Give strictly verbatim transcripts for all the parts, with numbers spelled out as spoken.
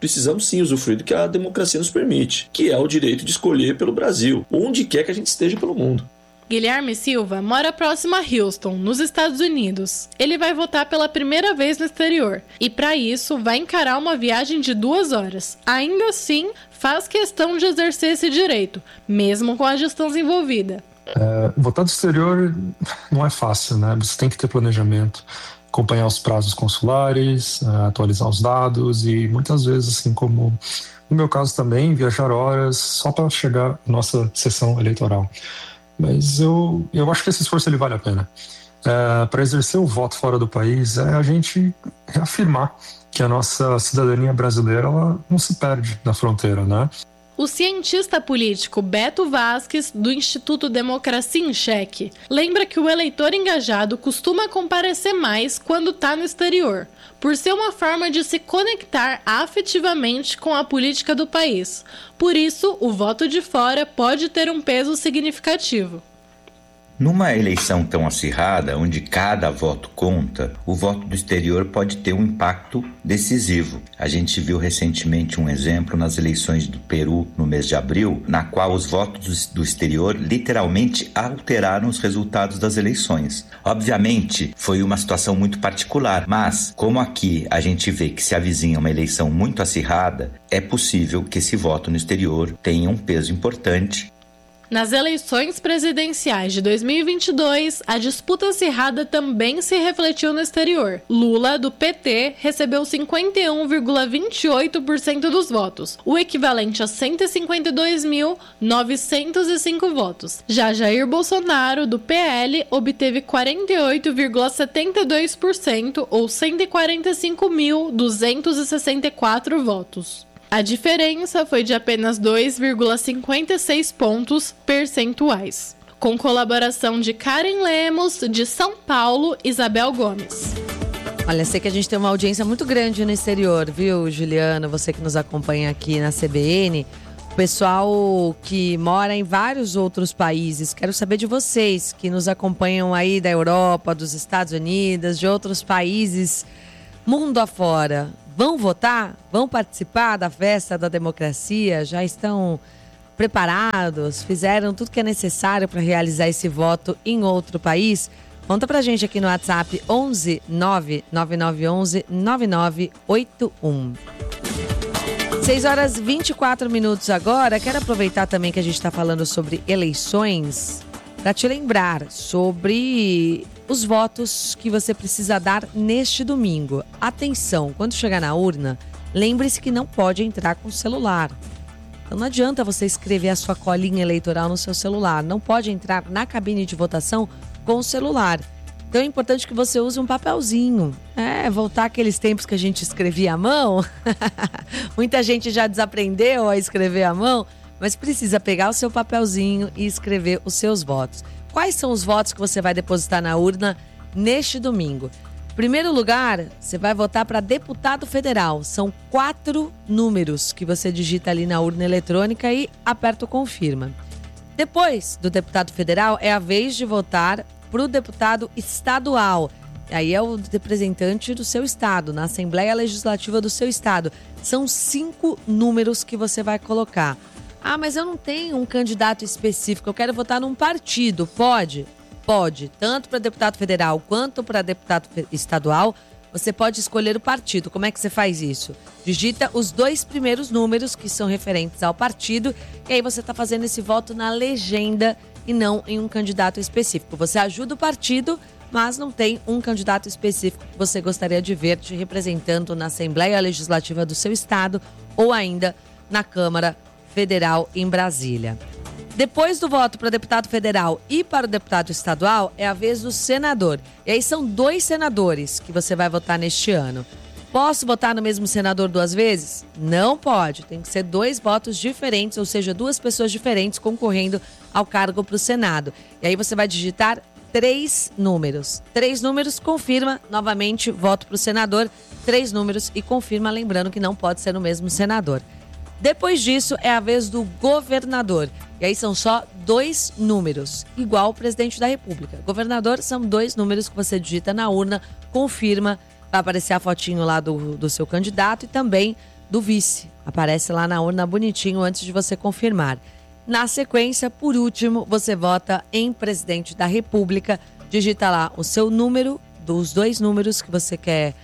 precisamos sim usufruir do que a democracia nos permite, que é o direito de escolher pelo Brasil, onde quer que a gente esteja pelo mundo. Guilherme Silva mora próximo a Houston, nos Estados Unidos. Ele vai votar pela primeira vez no exterior e, para isso, vai encarar uma viagem de duas horas. Ainda assim, faz questão de exercer esse direito, mesmo com a distância envolvida. É, votar no exterior não é fácil, né? Você tem que ter planejamento, acompanhar os prazos consulares, atualizar os dados e muitas vezes, assim como no meu caso também, viajar horas só para chegar à nossa sessão eleitoral. Mas eu, eu acho que esse esforço ele vale a pena. É, para exercer o voto fora do país é a gente reafirmar que a nossa cidadania brasileira ela não se perde na fronteira, né? O cientista político Beto Vasques, do Instituto Democracia em Cheque, lembra que o eleitor engajado costuma comparecer mais quando está no exterior, por ser uma forma de se conectar afetivamente com a política do país. Por isso, o voto de fora pode ter um peso significativo. Numa eleição tão acirrada, onde cada voto conta, o voto do exterior pode ter um impacto decisivo. A gente viu recentemente um exemplo nas eleições do Peru no mês de abril, na qual os votos do exterior literalmente alteraram os resultados das eleições. Obviamente, foi uma situação muito particular, mas como aqui a gente vê que se avizinha uma eleição muito acirrada, é possível que esse voto no exterior tenha um peso importante. Nas eleições presidenciais de dois mil e vinte e dois, a disputa acirrada também se refletiu no exterior. Lula, do P T, recebeu cinquenta e um vírgula vinte e oito por cento dos votos, o equivalente a cento e cinquenta e dois mil, novecentos e cinco votos. Já Jair Bolsonaro, do P L, obteve quarenta e oito vírgula setenta e dois por cento, ou cento e quarenta e cinco mil, duzentos e sessenta e quatro votos. A diferença foi de apenas dois vírgula cinquenta e seis pontos percentuais. Com colaboração de Karen Lemos, de São Paulo, Isabel Gomes. Olha, sei que a gente tem uma audiência muito grande no exterior, viu, Juliana? Você que nos acompanha aqui na C B N. O pessoal que mora em vários outros países. Quero saber de vocês que nos acompanham aí da Europa, dos Estados Unidos, de outros países, mundo afora. Vão votar? Vão participar da festa da democracia? Já estão preparados? Fizeram tudo que é necessário para realizar esse voto em outro país? Conta pra gente aqui no WhatsApp onze nove nove nove onze nove nove oito um. seis horas e vinte e quatro minutos agora. Quero aproveitar também que a gente está falando sobre eleições para te lembrar sobre os votos que você precisa dar neste domingo. Atenção, quando chegar na urna, lembre-se que não pode entrar com o celular. Então não adianta você escrever a sua colinha eleitoral no seu celular. Não pode entrar na cabine de votação com o celular. Então é importante que você use um papelzinho. É, voltar aqueles tempos que a gente escrevia à mão. Muita gente já desaprendeu a escrever à mão, mas precisa pegar o seu papelzinho e escrever os seus votos. Quais são os votos que você vai depositar na urna neste domingo? Em primeiro lugar, você vai votar para deputado federal. São quatro números que você digita ali na urna eletrônica e aperta o confirma. Depois do deputado federal, é a vez de votar para o deputado estadual. Aí é o representante do seu estado, na Assembleia Legislativa do seu estado. São cinco números que você vai colocar. Ah, mas eu não tenho um candidato específico, eu quero votar num partido. Pode? Pode. Tanto para deputado federal quanto para deputado estadual, você pode escolher o partido. Como é que você faz isso? Digita os dois primeiros números que são referentes ao partido e aí você está fazendo esse voto na legenda e não em um candidato específico. Você ajuda o partido, mas não tem um candidato específico que você gostaria de ver te representando na Assembleia Legislativa do seu estado ou ainda na Câmara Federal em Brasília. Depois do voto para deputado federal e para o deputado estadual, é a vez do senador. E aí são dois senadores que você vai votar neste ano. Posso votar no mesmo senador duas vezes? Não pode. Tem que ser dois votos diferentes, ou seja, duas pessoas diferentes concorrendo ao cargo para o Senado. E aí você vai digitar três números. Três números, confirma, novamente, voto para o senador. Três números e confirma, lembrando que não pode ser o mesmo senador. Depois disso, é a vez do governador. E aí são só dois números, igual o presidente da República. Governador são dois números que você digita na urna, confirma, vai aparecer a fotinho lá do, do seu candidato e também do vice. Aparece lá na urna bonitinho antes de você confirmar. Na sequência, por último, você vota em presidente da República, digita lá o seu número, dos dois números que você quer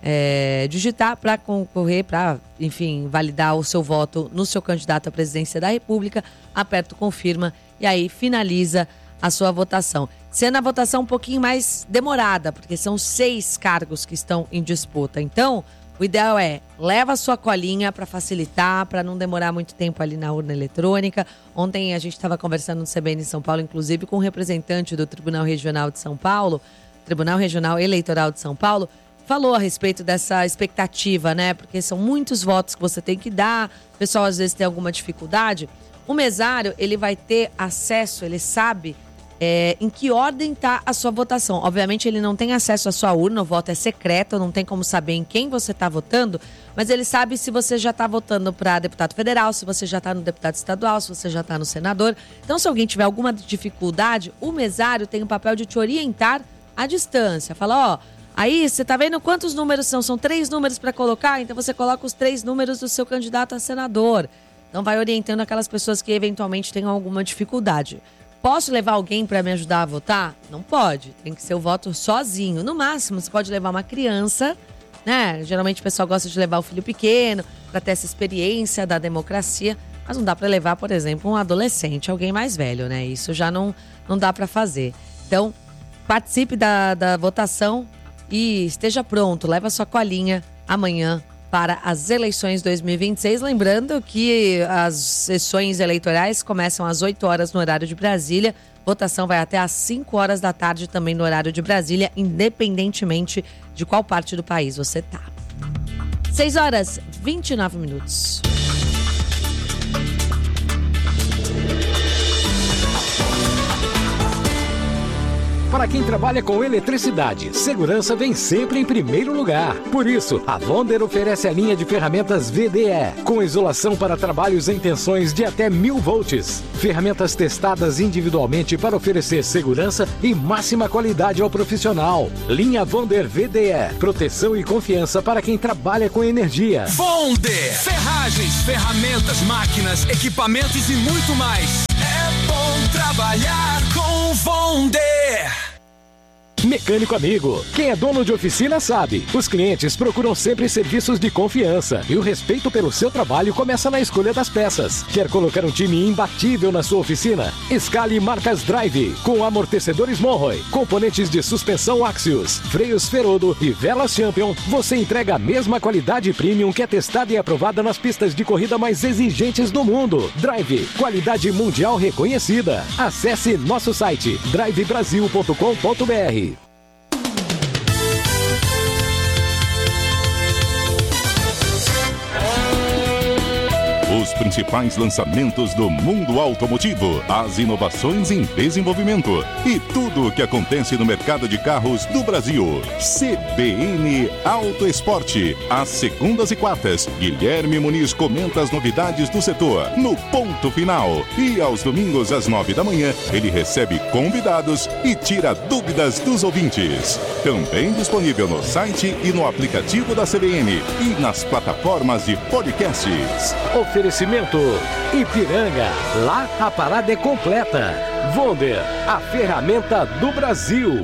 é, digitar para concorrer, para, enfim, validar o seu voto no seu candidato à presidência da República, aperta o confirma e aí finaliza a sua votação. Sendo a votação um pouquinho mais demorada, porque são seis cargos que estão em disputa. Então, o ideal é, leva a sua colinha para facilitar, para não demorar muito tempo ali na urna eletrônica. Ontem a gente estava conversando no C B N São Paulo, inclusive com um representante do Tribunal Regional de São Paulo, Tribunal Regional Eleitoral de São Paulo, falou a respeito dessa expectativa, né? Porque são muitos votos que você tem que dar, o pessoal às vezes tem alguma dificuldade. O mesário, ele vai ter acesso, ele sabe É, em que ordem está a sua votação. Obviamente ele não tem acesso à sua urna, o voto é secreto, não tem como saber em quem você está votando, mas ele sabe se você já está votando para deputado federal, se você já está no deputado estadual, se você já está no senador. Então, se alguém tiver alguma dificuldade, o mesário tem o papel de te orientar à distância. Fala, ó, aí você está vendo quantos números são? São três números para colocar, então você coloca os três números do seu candidato a senador. Então vai orientando aquelas pessoas que eventualmente tenham alguma dificuldade. Posso levar alguém para me ajudar a votar? Não pode. Tem que ser o voto sozinho. No máximo, você pode levar uma criança, né? Geralmente o pessoal gosta de levar o filho pequeno para ter essa experiência da democracia. Mas não dá para levar, por exemplo, um adolescente, alguém mais velho, né? Isso já não, não dá para fazer. Então, participe da, da votação e esteja pronto. Leva a sua colinha amanhã para as eleições dois mil e vinte e seis. Lembrando que as sessões eleitorais começam às oito horas no horário de Brasília. Votação vai até às cinco horas da tarde também no horário de Brasília, independentemente de qual parte do país você tá. seis horas e vinte e nove minutos. Para quem trabalha com eletricidade, segurança vem sempre em primeiro lugar. Por isso, a Wonder oferece a linha de ferramentas V D E, com isolação para trabalhos em tensões de até mil volts. Ferramentas testadas individualmente para oferecer segurança e máxima qualidade ao profissional. Linha Wonder V D E, proteção e confiança para quem trabalha com energia. Wonder, ferragens, ferramentas, máquinas, equipamentos e muito mais. É bom trabalhar com Wonder. Mecânico amigo, quem é dono de oficina sabe, os clientes procuram sempre serviços de confiança e o respeito pelo seu trabalho começa na escolha das peças. Quer colocar um time imbatível na sua oficina? Escale marcas Drive, com amortecedores Monroe, componentes de suspensão Axios, freios Ferodo e velas Champion. Você entrega a mesma qualidade premium que é testada e aprovada nas pistas de corrida mais exigentes do mundo. Drive, qualidade mundial reconhecida. Acesse nosso site drive brasil ponto com ponto b r. Os principais lançamentos do mundo automotivo, as inovações em desenvolvimento e tudo o que acontece no mercado de carros do Brasil. C B N Auto Esporte. Às segundas e quartas, Guilherme Muniz comenta as novidades do setor no ponto final. E aos domingos, às nove da manhã, ele recebe convidados e tira dúvidas dos ouvintes. Também disponível no site e no aplicativo da C B N e nas plataformas de podcasts. Oferecimento Ipiranga, lá a parada é completa. Wonder, a ferramenta do Brasil.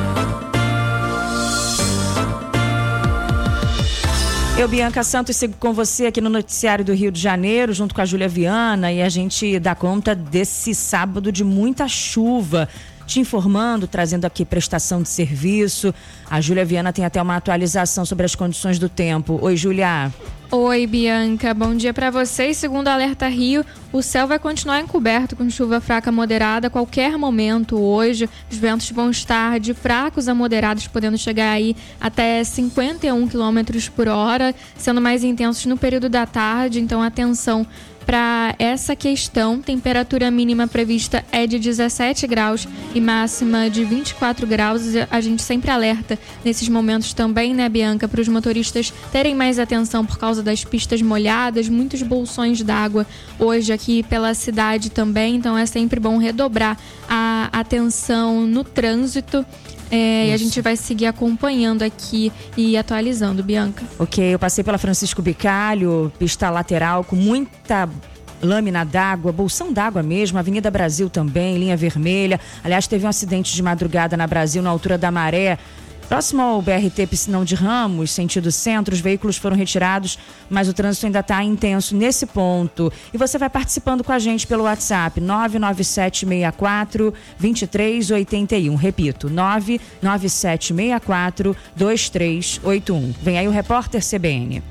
Eu, Bianca Santos, sigo com você aqui no Noticiário do Rio de Janeiro, junto com a Júlia Viana, e a gente dá conta desse sábado de muita chuva. Te informando, trazendo aqui prestação de serviço. A Júlia Viana tem até uma atualização sobre as condições do tempo. Oi, Júlia. Oi, Bianca. Bom dia para vocês. Segundo o Alerta Rio, o céu vai continuar encoberto com chuva fraca moderada a qualquer momento hoje. Os ventos vão estar de fracos a moderados, podendo chegar aí até cinquenta e um quilômetros por hora, sendo mais intensos no período da tarde. Então, atenção para essa questão. Temperatura mínima prevista é de dezessete graus e máxima de vinte e quatro graus. A gente sempre alerta nesses momentos também, né, Bianca, para os motoristas terem mais atenção por causa das pistas molhadas, muitos bolsões d'água hoje aqui pela cidade também, então é sempre bom redobrar a atenção no trânsito. É, e a gente vai seguir acompanhando aqui e atualizando, Bianca. Ok, eu passei pela Francisco Bicalho, pista lateral com muita lâmina d'água, bolsão d'água mesmo, Avenida Brasil também, linha vermelha. Aliás, teve um acidente de madrugada na Brasil, na altura da Maré. Próximo ao B R T Piscinão de Ramos, sentido centro, os veículos foram retirados, mas o trânsito ainda está intenso nesse ponto. E você vai participando com a gente pelo WhatsApp nove nove sete seis quatro, dois três oito um. Repito, nove nove sete seis quatro, dois três oito um. Vem aí o repórter C B N.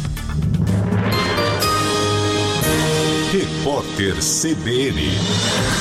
Repórter C B N.